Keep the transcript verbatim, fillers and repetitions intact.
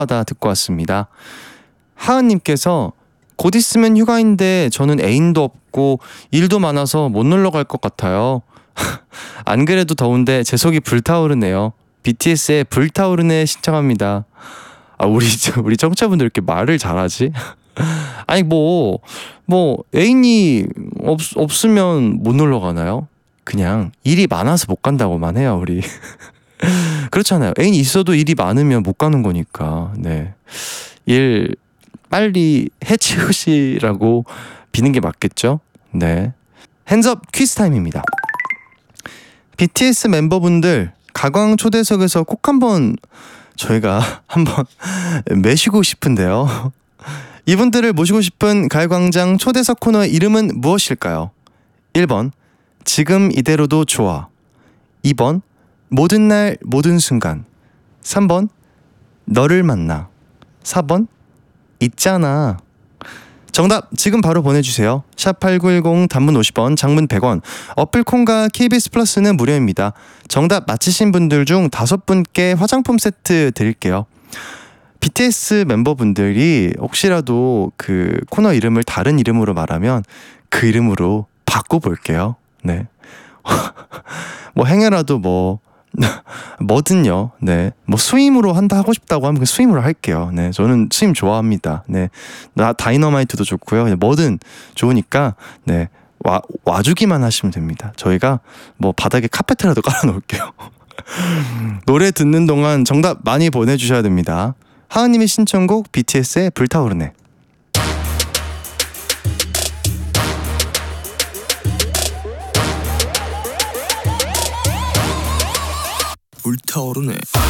하다 듣고 왔습니다. 하은님께서 곧 있으면 휴가인데 저는 애인도 없고 일도 많아서 못 놀러 갈 것 같아요. 안 그래도 더운데 제 속이 불타오르네요. 비티에스의 불타오르네 신청합니다. 아, 우리 우리 청취자분들 이렇게 말을 잘하지? 아니 뭐 뭐 애인이 없, 없으면 못 놀러 가나요? 그냥 일이 많아서 못 간다고만 해요, 우리. 그렇잖아요. 애인이 있어도 일이 많으면 못 가는 거니까. 네. 일 빨리 해치우시라고 비는 게 맞겠죠? 네. 핸즈업 퀴즈 타임입니다. 비티에스 멤버분들 가광 초대석에서 꼭 한번 저희가 한번 매시고 싶은데요. 이분들을 모시고 싶은 가요광장 초대석 코너의 이름은 무엇일까요? 일 번 지금 이대로도 좋아, 이 번 모든 날 모든 순간, 삼 번 너를 만나, 사 번 있잖아. 정답 지금 바로 보내주세요. 샵팔구일공 단문 오십 원, 장문 백 원, 어플콘과 케이비에스 플러스는 무료입니다. 정답 맞히신 분들 중 다섯 분께 화장품 세트 드릴게요. 비티에스 멤버분들이 혹시라도 그 코너 이름을 다른 이름으로 말하면 그 이름으로 바꿔볼게요. 네. 뭐 행여라도 뭐 뭐든요. 네. 뭐 스윙으로 한다 하고 싶다고 하면 스윙으로 할게요. 네. 저는 스윙 좋아합니다. 네. 나 다이너마이트도 좋고요. 그냥 뭐든 좋으니까 네. 와 와주기만 하시면 됩니다. 저희가 뭐 바닥에 카페트라도 깔아 놓을게요. 노래 듣는 동안 정답 많이 보내 주셔야 됩니다. 하은님의 신청곡 비티에스의 불타오르네. 불타오르네.